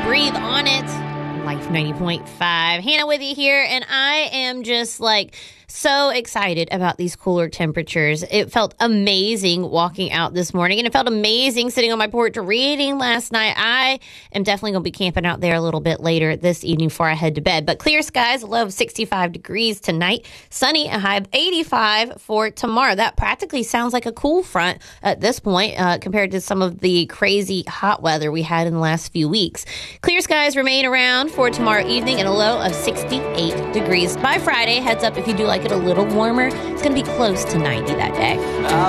Breathe on It. Life 90.5. Hannah with you here, and I am just so excited about these cooler temperatures. It felt amazing walking out this morning, and it felt amazing sitting on my porch reading last night. I am definitely going to be camping out there a little bit later this evening before I head to bed. But clear skies, a low of 65 degrees tonight. Sunny, a high of 85 for tomorrow. That practically sounds like a cool front at this point compared to some of the crazy hot weather we had in the last few weeks. Clear skies remain around for tomorrow evening and a low of 68 degrees. By Friday, heads up if you do like it a little warmer, it's going to be close to 90 that day.